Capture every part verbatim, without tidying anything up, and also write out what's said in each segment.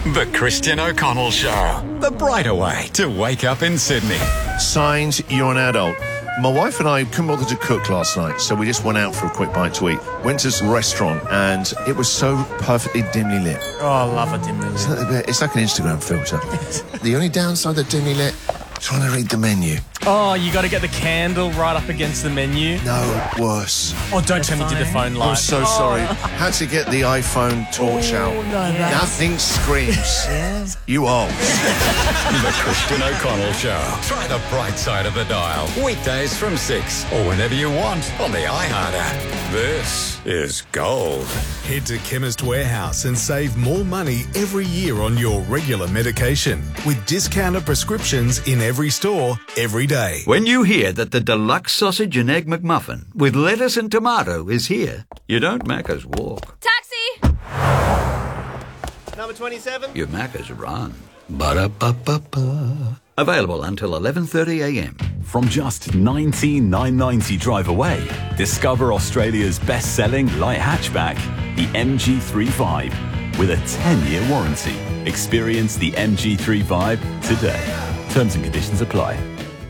The Christian O'Connell Show. The brighter way to wake up in Sydney. Signs you're an adult. My wife and I couldn't bother to cook last night, so we just went out for a quick bite to eat. Went to some restaurant, and it was so perfectly dimly lit. Oh, I love a dimly lit. It's like, it's like an Instagram filter. The only downside of dimly lit, trying to read the menu. Oh, you got to get the candle right up against the menu. No, worse. Oh, don't tell me you did the phone light. I'm so oh. sorry. Had to get the iPhone torch oh, out. No, no. Nothing screams. Yes. You old. The Christian O'Connell Show. Try the bright side of the dial. Weekdays from six or whenever you want on the iHeart app. This is gold. Head to Chemist Warehouse and save more money every year on your regular medication with discounted prescriptions in every store, every day. When you hear that the deluxe sausage and egg McMuffin with lettuce and tomato is here, you don't Macca's walk. Taxi! Number twenty-seven. You Macca's run. Ba-da-ba-ba-ba. Available until eleven thirty a m. From just nineteen thousand nine hundred ninety drive away, discover Australia's best-selling light hatchback, the M G three five, with a ten-year warranty. Experience the M G three five today. Terms and conditions apply.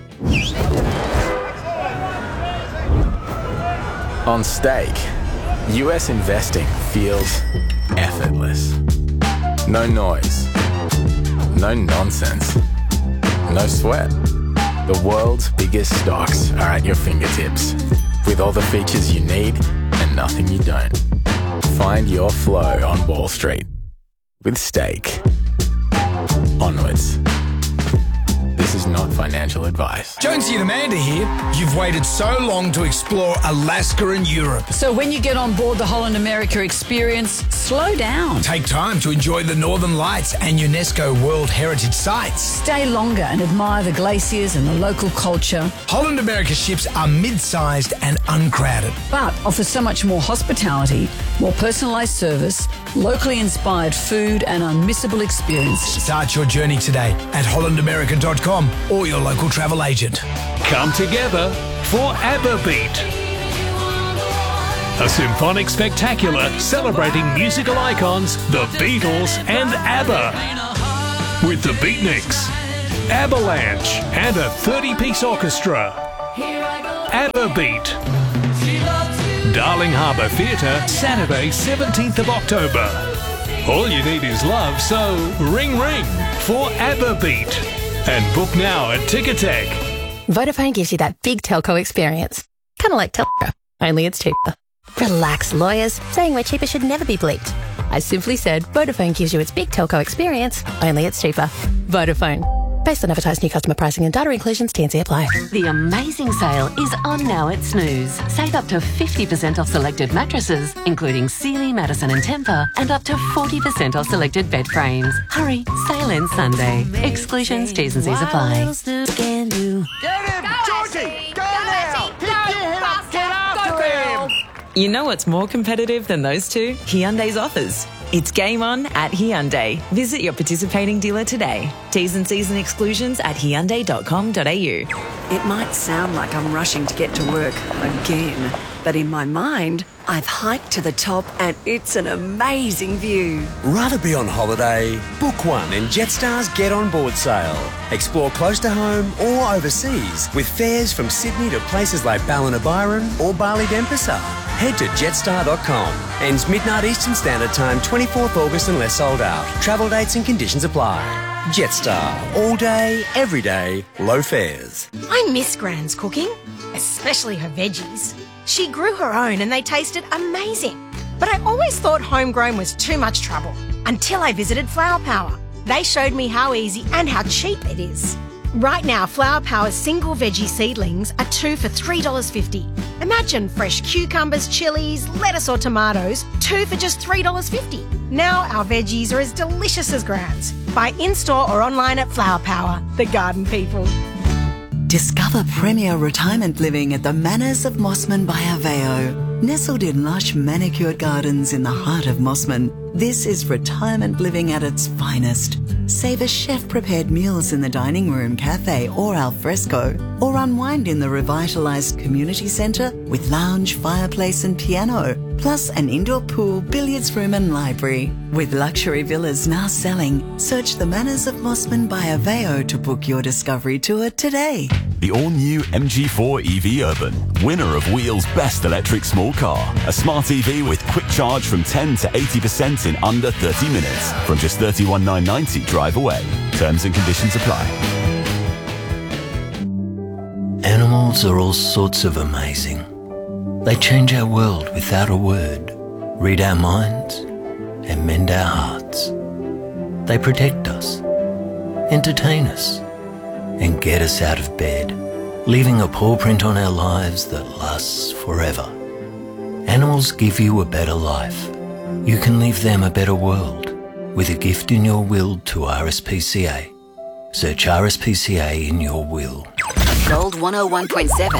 On Stake, U S investing feels effortless. No noise. No nonsense. No sweat. The world's biggest stocks are at your fingertips, with all the features you need and nothing you don't. Find your flow on Wall Street with Stake. Onwards. This is not financial advice. Jonesy and Amanda here. You've waited so long to explore Alaska and Europe. So when you get on board the Holland America experience, slow down. Take time to enjoy the Northern Lights and UNESCO World Heritage Sites. Stay longer and admire the glaciers and the local culture. Holland America ships are mid-sized and uncrowded, but offer so much more hospitality, more personalised service, locally inspired food and unmissable experiences. Start your journey today at holland america dot com or your local travel agent. Come together for ABBA-Beat, a symphonic spectacular celebrating musical icons, the Beatles and ABBA, with the Beatniks, Avalanche and a thirty-piece orchestra. ABBA-Beat, Darling Harbour Theatre, Saturday seventeenth of October. All you need is love, so ring ring for ABBA-Beat. And book now at Ticketek. Vodafone gives you that big telco experience. Kind of like telco, only it's cheaper. Relax, lawyers. Saying we're cheaper should never be bleeped. I simply said Vodafone gives you its big telco experience, only it's cheaper. Vodafone. Based on advertised new customer pricing and data inclusions, T and C apply. The amazing sale is on now at Snooze. Save up to fifty percent off selected mattresses, including Sealy, Madison and Tempur, and up to forty percent off selected bed frames. Hurry, sale ends Sunday. Exclusions, T's and C's apply. Get him! Georgie! Go now! Pick your head up! Get after him! You know what's more competitive than those two? Hyundai's offers. It's game on at Hyundai. Visit your participating dealer today. T's and C's and exclusions at hyundai dot com dot a u. It might sound like I'm rushing to get to work again, but in my mind, I've hiked to the top and it's an amazing view. Rather be on holiday? Book one in Jetstar's Get On Board sale. Explore close to home or overseas with fares from Sydney to places like Ballina-Byron or Bali Denpasar. Head to jetstar dot com. Ends midnight Eastern Standard Time, twenty-fourth August unless sold out. Travel dates and conditions apply. Jetstar. All day, every day, low fares. I miss Gran's cooking, especially her veggies. She grew her own and they tasted amazing. But I always thought homegrown was too much trouble until I visited Flower Power. They showed me how easy and how cheap it is. Right now, Flower Power's single veggie seedlings are two for three dollars fifty. Imagine fresh cucumbers, chilies, lettuce or tomatoes, two for just three dollars fifty. Now our veggies are as delicious as Gran's. Buy in-store or online at Flower Power, the garden people. Discover premier retirement living at the Manors of Mossman by Aveo. Nestled in lush manicured gardens in the heart of Mossman, this is retirement living at its finest. Savour chef-prepared meals in the dining room, cafe or al fresco, or unwind in the revitalised community centre with lounge, fireplace and piano. plus an indoor pool, billiards room and library. With luxury villas now selling, search the Manors of Mossman by Aveo to book your discovery tour today. The all-new M G four E V Urban, winner of Wheel's Best Electric Small Car. A smart E V with quick charge from ten to eighty percent in under thirty minutes. From just thirty-one thousand nine hundred ninety drive away. Terms and conditions apply. Animals are all sorts of amazing. They change our world without a word, read our minds, and mend our hearts. They protect us, entertain us, and get us out of bed, leaving a paw print on our lives that lasts forever. Animals give you a better life. You can leave them a better world with a gift in your will to R S P C A. Search R S P C A in your will. Gold one oh one point seven.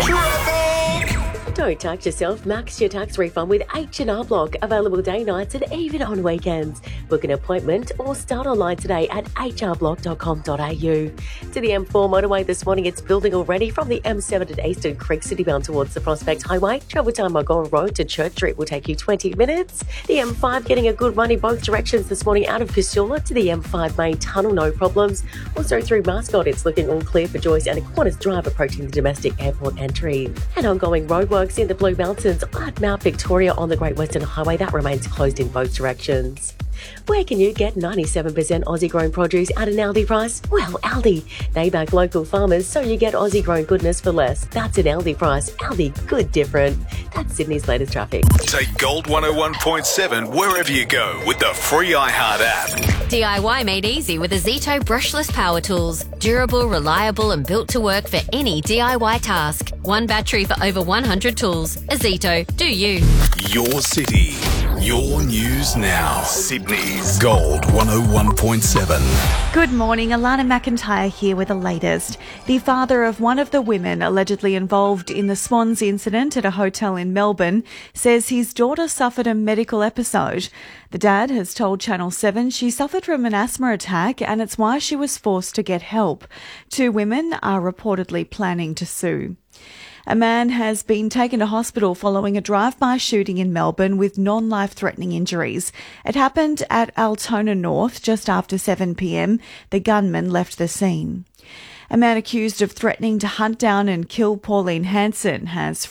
Don't tax yourself. Max your tax refund with H and R Block. Available day, nights and even on weekends. Book an appointment or start online today at h r block dot com dot a u. To the M four motorway this morning, it's building already from the M seven at Eastern Creek City bound towards the Prospect Highway. Travel time Mulgorra Road to Church Street will take you twenty minutes. The M five getting a good run in both directions this morning out of Casula to the M five main tunnel, no problems. Also through Mascot, it's looking all clear for Joyce and Aquinas Drive approaching the domestic airport entry. And ongoing roadworks in the Blue Mountains at Mount Victoria on the Great Western Highway that remains closed in both directions. Where can you get ninety-seven percent Aussie grown produce at an Aldi price? Well, Aldi. They back local farmers so you get Aussie grown goodness for less. That's an Aldi price. Aldi, good different. That's Sydney's latest traffic. Take Gold one oh one point seven wherever you go with the free iHeart app. D I Y made easy with a Zito brushless power tools. Durable, reliable and built to work for any D I Y task. One battery for over one hundred tools. A Zito. Do you. Your city. Your news now. Sydney's Gold one oh one point seven. Good morning, Alana McIntyre here with the latest. The father of one of the women allegedly involved in the Swans incident at a hotel in Melbourne says his daughter suffered a medical episode. The dad has told Channel seven she suffered from an asthma attack and it's why she was forced to get help. Two women are reportedly planning to sue. A man has been taken to hospital following a drive-by shooting in Melbourne with non-life-threatening injuries. It happened at Altona North just after seven p m. The gunman left the scene. A man accused of threatening to hunt down and kill Pauline Hanson has